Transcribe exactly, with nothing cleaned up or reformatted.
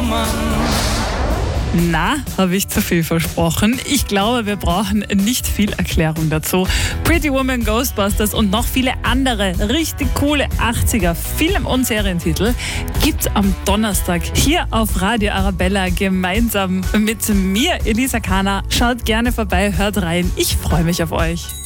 Mann. Na, habe ich zu viel versprochen? Ich glaube, wir brauchen nicht viel Erklärung dazu. Pretty Woman, Ghostbusters und noch viele andere richtig coole achtziger Film- und Serientitel gibt's am Donnerstag hier auf Radio Arabella gemeinsam mit mir, Elisa Kahner. Schaut gerne vorbei, hört rein. Ich freue mich auf euch.